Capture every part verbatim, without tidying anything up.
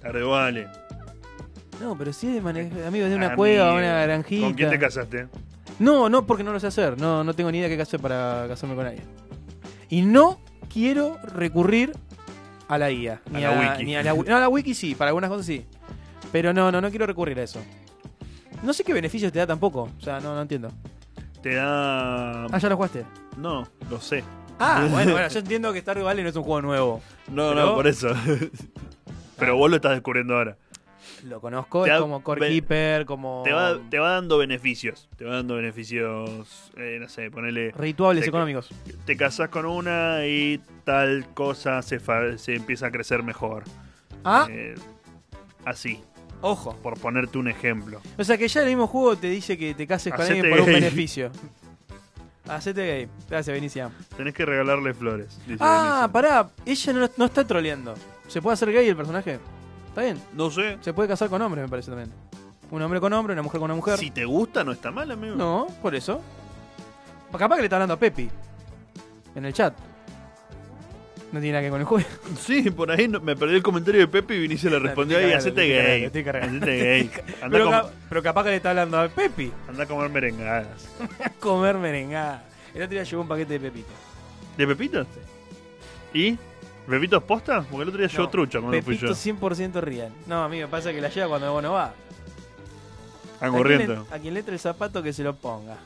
Tarde vale. No, pero sí es de manejar, amigos, de una Amigo, cueva, una granjita. ¿Con quién te casaste? No, no, porque no lo sé hacer. No, no tengo ni idea qué hacer para casarme con alguien. Y no quiero recurrir a la guía. A Ni la a, wiki. Ni a la, wi- no, a la wiki sí, para algunas cosas sí. Pero no, no, no quiero recurrir a eso. No sé qué beneficios te da tampoco. O sea, no, no entiendo. Te da... Ah, ya lo jugaste. No, lo sé. Ah, bueno, bueno, yo entiendo que Stardew Valley no es un juego nuevo. No, Pero- no, por eso. Pero vos lo estás descubriendo ahora. Lo conozco, Te es da- como Core be- Keeper, como... Te va, te va dando beneficios. Te va dando beneficios, eh, no sé, ponele... Rituales te- económicos. Te casás con una y tal cosa se, fa- se empieza a crecer mejor. Ah, Eh, así, ojo. por ponerte un ejemplo. O sea que ya el mismo juego te dice que te cases con Hacete alguien por un gay. beneficio. Hacete gay. Gracias, Benicia. Tenés que regalarle flores. Dice Ah, Benicio. pará. Ella no, no está troleando. ¿Se puede hacer gay el personaje? ¿Está bien? No sé. Se puede casar con hombres, me parece también. Un hombre con hombre, una mujer con una mujer. Si te gusta, no está mal, amigo. No, por eso. Capaz que le está hablando a Pepi. En el chat. No tiene nada que ver con el juego. Sí, por ahí no- me perdí el comentario de Pepe y Vinicio le respondió Estoy ahí, cargando, hacete estoy gay. cargando, estoy cargando. Hacete gay. Anda, Pero, a ca- com- pero capaz que le está hablando a Pepi. anda a comer merengadas. A comer merengada. El otro día llegó un paquete de Pepito. ¿De Pepito? ¿Y? ¿Pepito es posta? Porque el otro día llegó No, trucha cuando fui Pepito yo. cien por ciento real. No, amigo, pasa que la lleva cuando vos no vas. Ah, A quien, corriendo. le, a quien le entre el zapato que se lo ponga.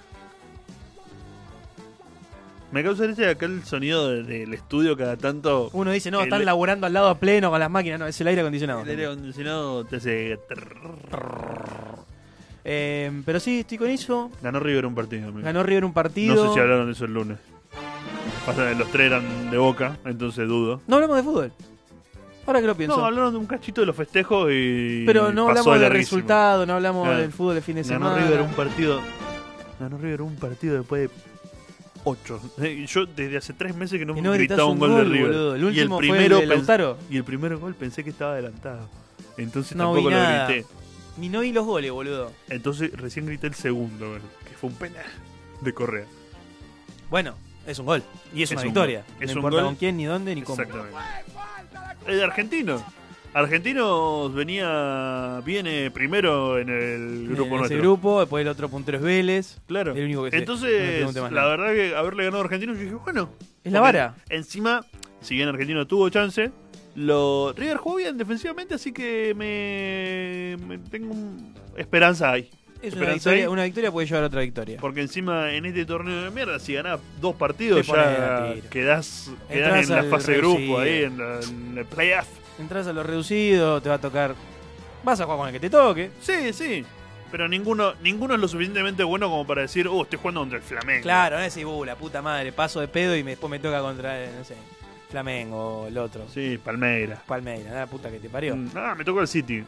Me causa gracia acá el sonido de- del estudio cada tanto. Uno dice, no, El- están laburando al lado a pleno con las máquinas. No, es el aire acondicionado. El aire acondicionado te hace. Eh, pero sí, estoy con eso. Ganó River un partido, amigo. Ganó River un partido. No sé si hablaron de eso el lunes. Pasa que los tres eran de Boca, entonces dudo. No hablamos de fútbol. Ahora que lo pienso. No, hablaron de un cachito de los festejos y. pero no pasó hablamos del larguísimo. resultado, no hablamos Claro. del fútbol de fin de Ganó semana. River un partido. Ganó River un partido después de ocho. Eh, Yo desde hace tres meses que no, Y no gritaba gritás un gol, de River. boludo. El y el último fue primero el de pens- Lautaro. y el primer gol pensé que estaba adelantado. Entonces No tampoco vi lo nada. grité. Ni no vi los goles, boludo. Entonces recién grité el segundo, gol, que fue un penal de Correa. Bueno, es un gol. Y es, Es una un victoria. gol. Es no un importa gol. con quién, ni dónde, ni cómo. Exactamente. Es de argentino. Argentinos venía, viene primero en el grupo en ese nuestro. grupo, después el otro puntero es Vélez. Claro. El único que sé. No me Entonces, pregunte más la nada. verdad que haberle ganado a Argentinos, yo dije, bueno. Es la porque vara. Encima, si bien Argentino tuvo chance, lo River jugó bien defensivamente, así que me, me tengo un- esperanza ahí. Es una Esperanza victoria, ahí, una victoria puede llevar a otra victoria. Porque encima en este torneo de mierda, si ganás dos partidos, Te pones ya a tiro. quedás, quedás Entrás en la al fase de grupo, reducido. ahí en, la- en el playoff. Entras a lo reducido, te va a tocar. Vas a jugar con el que te toque. Sí, sí. Pero ninguno ninguno es lo suficientemente bueno como para decir, oh, estoy jugando contra el Flamengo. Claro, no es decir, uh, la puta madre, paso de pedo y me- después me toca contra, eh, no sé, Flamengo o el otro. Sí, Palmeiras. Palmeiras, la puta que te parió. Mm, Ah, me tocó el City.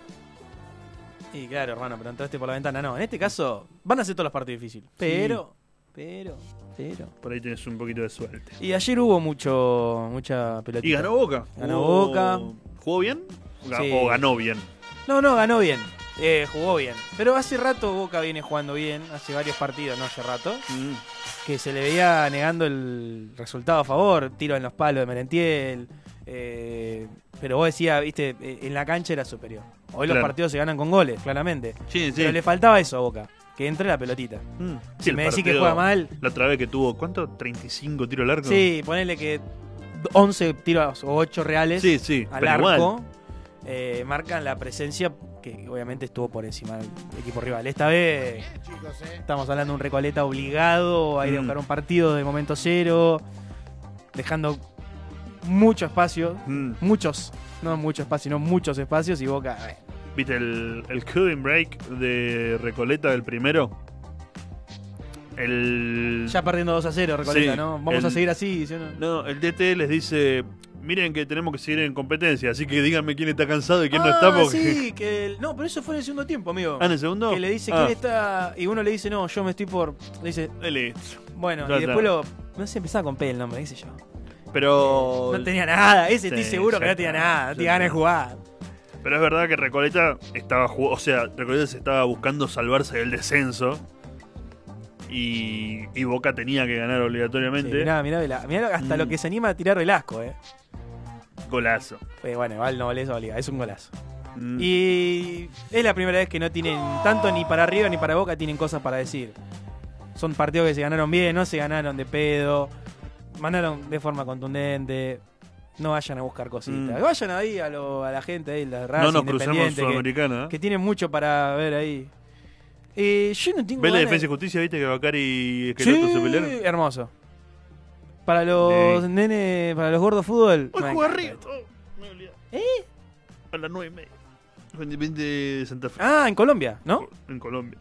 Y claro, hermano, pero entraste por la ventana. No, en este caso van a ser todos los partidos difíciles. Pero, pero, pero. Por ahí tenés un poquito de suerte. Y ayer hubo mucho, mucha pelotita. Y ganó Boca. Ganó Jugó- Boca. ¿Jugó bien? Ga- Sí. ¿O ganó bien? No, no, ganó bien. Eh, jugó bien. Pero hace rato Boca viene jugando bien. Hace varios partidos, no hace rato. Mm. Que se le veía negando el resultado a favor. Tiro en los palos de Merentiel. eh, pero vos decías, viste, eh, en la cancha era superior. Hoy los Claro. partidos se ganan con goles, claramente. Sí, sí. Pero le faltaba eso a Boca. Que entre la pelotita. Mm. Si Sí, el me decís que partido- juega mal. La otra vez que tuvo, ¿cuánto? ¿treinta y cinco tiros largos? Sí, ponele que once tiros o ocho reales Sí, sí. al pero arco igual. eh, marcan la presencia que obviamente estuvo por encima del equipo rival. Esta vez estamos hablando de un Recoleta obligado a ir a Mm. buscar un partido de momento cero, dejando mucho espacio, Mm. muchos, no mucho espacio, sino muchos espacios y Boca. eh, ¿Viste el, el cooling break de Recoleta del primero? El... Ya perdiendo dos a cero, Recoleta, Sí, ¿no? Vamos el- a seguir así. ¿sí o no? No, el D T les dice, miren que tenemos que seguir en competencia, así que díganme quién está cansado y quién no Ah, está porque... sí, que el- no, pero eso fue en el segundo tiempo, amigo. Ah, ¿en el segundo? Que le dice Ah, quién está y uno le dice no, yo me estoy por. Le dice, dale. bueno, Ya y está. después lo. No sé, empezaba con P el nombre, qué sé yo. Pero... No tenía nada, ese Sí, estoy seguro ya que no está, tenía nada, no ya tenía ganas de está. jugar. Pero es verdad que Recoleta estaba jugando, o sea, Recoleta se estaba buscando salvarse del descenso y, y Boca tenía que ganar Sí, obligatoriamente. mirá, mirá, mirá, mirá hasta Mm. lo que se anima a tirar el asco, eh. Golazo. Eh, bueno, igual no vale eso, obliga, es un golazo. Mm. Y es la primera vez que no tienen, tanto ni para River ni para Boca, tienen cosas para decir. Son partidos que se ganaron bien, no se ganaron de pedo, ganaron de forma contundente. No vayan a buscar cositas. Mm. Vayan ahí a, lo, a la gente ahí, la Racing No nos cruzamos Independiente, que, Sudamericana. ¿eh? que tienen mucho para ver ahí. Eh, yo no tengo ¿Ves la ganas- Defensa y Justicia? ¿Viste que Bacari y Esqueloto Sí, se pelearon? hermoso. Para los Sí. nenes, para los gordos fútbol. Hoy me juega encanta River. esto. Oh, me olvidé. ¿Eh? A las nueve y media. Independiente de Santa Fe. Ah, en Colombia, ¿no? En Colombia.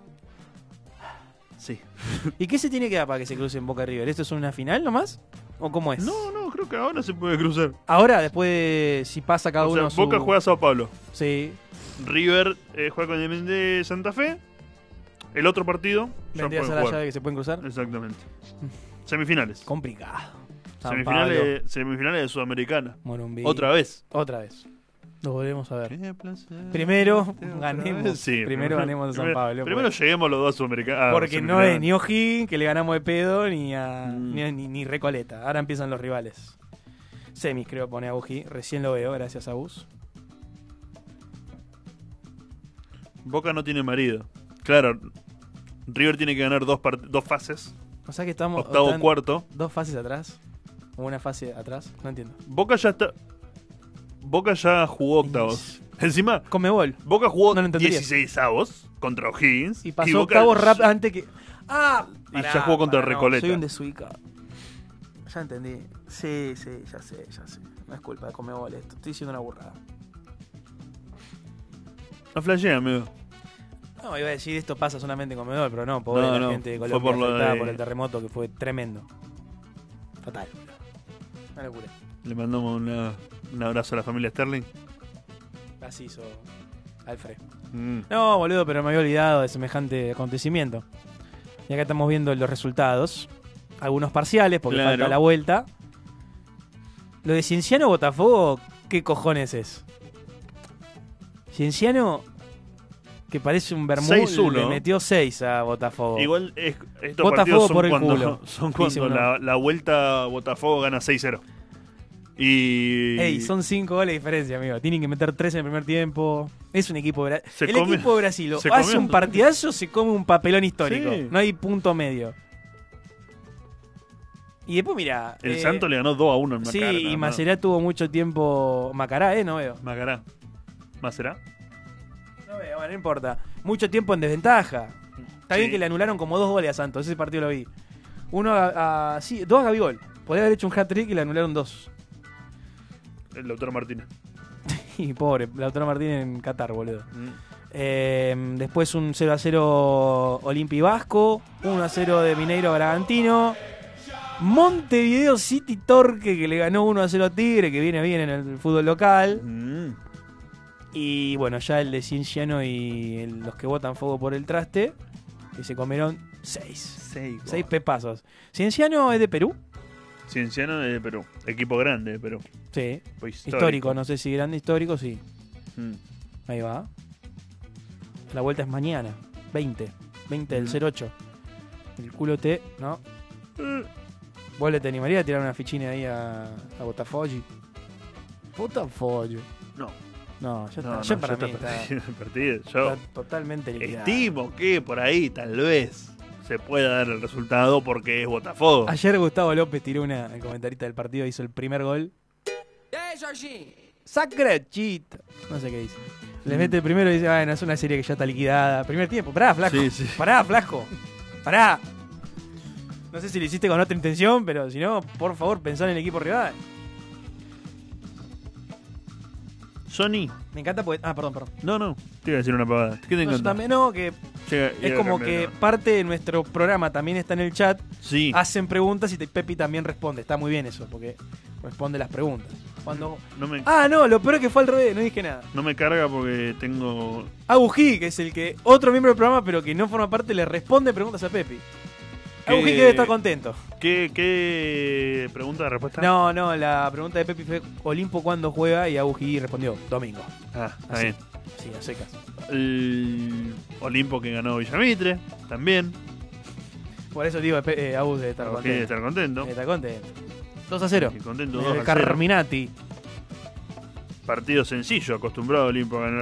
Sí. ¿Y qué se tiene que dar para que se crucen Boca y River? ¿Esto es una final nomás? ¿O cómo es? No, no, creo que ahora se puede cruzar. Ahora, después de si pasa cada O sea, uno su... Boca juega a Sao Paulo. Sí, River eh, juega con Independiente de Santa Fe. El otro partido ya vendría a pueden ser la jugar. llave que se pueden cruzar. Exactamente. Semifinales. Complicado. San Semifinales, semifinales de Sudamericana. Pablo, Morumbí. Otra vez. Otra vez. Lo volvemos a ver. Qué placer. Primero Otra ganemos. vez. Sí, Primero ganemos a San primero- Pablo, Primero pues. lleguemos los dos a Sudamericana. Porque no es ni O'Higgins, que le ganamos de pedo, ni a Mm. ni, ni, ni Recoleta. Ahora empiezan los rivales. Semis, creo, pone Aguji. Recién lo veo, gracias a Bus. Boca no tiene marido. Claro, River tiene que ganar dos, part- dos fases. O sea que estamos... Octavo, están cuarto. Dos fases atrás. O una fase atrás. No entiendo. Boca ya está. Boca ya jugó octavos. Encima, Conmebol. Boca jugó No lo entendería. dieciséis avos contra O'Higgins. Y pasó Boca octavos rap antes que... ¡Ah! Y ya jugó contra pará, no, Recoleta. soy un desubicado. Ya entendí. Sí, sí, ya sé, ya sé. No es culpa de Conmebol esto. Estoy diciendo una burrada. No flashea, amigo. No, iba a decir esto pasa solamente en Conmebol, pero no, pobre No, la no, gente de fue Colombia por lo afectada de- por el terremoto que fue tremendo. Fatal. Una locura. Le mandamos una- un abrazo a la familia Sterling. Así hizo Alfred. Mm. No, boludo, pero me había olvidado de semejante acontecimiento. Y acá estamos viendo los resultados. Algunos parciales, porque Claro. falta la vuelta. Lo de Cienciano Botafogo, ¿qué cojones es? Cienciano, que parece un Bermud, seis uno. le metió seis a Botafogo. Igual es- estos Botafogo partidos son por el cuando, culo, son dice cuando uno. la, la vuelta Botafogo gana seis cero. Y. Ey, son cinco goles de diferencia, amigo. Tienen que meter tres en el primer tiempo. Es un equipo de Brasil. Se El come- equipo de Brasil o se hace come- un partidazo, se come un papelón histórico. Sí. No hay punto medio. Y después, mira. El eh, Santo le ganó dos a uno en Sí, Macará. y nada más. Macerá tuvo mucho tiempo. Macará, ¿eh? No veo. Macará. ¿Macerá? No veo, bueno, no importa. Mucho tiempo en desventaja. Está bien Sí. que le anularon como dos goles a Santos. Ese partido lo vi. Uno a. a- sí, dos a Gabigol. Podría haber hecho un hat-trick y le anularon dos. El Lautaro Martínez. Y pobre, Lautaro Martínez en Qatar, boludo. Mm. Eh, después un cero a cero Olimpi Vasco, uno a cero de Mineiro a Bragantino, Montevideo City Torque, que le ganó uno a cero a Tigre, que viene bien en el fútbol local. Mm. Y bueno, ya el de Cienciano y el- los que votan fuego por el traste, que se comieron seis. Seis. Seis pepazos. ¿Cienciano es de Perú? Cienciano de Perú. Equipo grande de Perú. Sí. Fue Histórico, no sé si grande histórico, sí. Mm. Ahí va. La vuelta es mañana, veinte. veinte del Mm. cero ocho. El culo T, ¿no? Eh, ¿Vos le te animarías a tirar una fichina ahí a, a Botafogo? Botafogo. No. No, ya está. No, ya no, para ya mí está está, perdido el partido. Yo está totalmente liquidado. estimo que por ahí tal vez se pueda dar el resultado porque es Botafogo. Ayer Gustavo López tiró una, el comentarista del partido, hizo el primer gol. Sacrachito. No sé qué dice. Le mete el primero y dice, bueno, es una serie que ya está liquidada. Primer tiempo. Pará, flaco. Sí, sí. Pará, flaco. Pará. No sé si lo hiciste con otra intención, pero si no, por favor, pensá en el equipo rival. Sony. Me encanta porque... Ah, perdón, perdón. No, no. Te iba a decir una pavada. ¿Qué te No, yo encanta? también, no, que Llega- es llega a como cambiar que el tema. parte de nuestro programa también está en el chat. Sí. Hacen preguntas y te- Pepi también responde. Está muy bien eso, porque responde las preguntas. Cuando... No me, Ah, no, lo peor es que fue al revés, no dije nada. no me carga porque tengo. Agují, que es el que otro miembro del programa, pero que no forma parte, le responde preguntas a Pepi. ¿Qué- Agují que debe estar contento. ¿Qué, qué pregunta de respuesta? No, no, la pregunta de Pepi fue Olimpo cuándo juega y Agují respondió domingo. Ah, está Así. bien. Sí, a secas. El Olimpo que ganó Villamitre, también. Por eso digo, Pe- eh, Agus debe estar Porque contento. estar contento. Debe estar contento. dos a cero. Y contento El dos a cero. Carminati. partido sencillo, acostumbrado Olimpo a ganar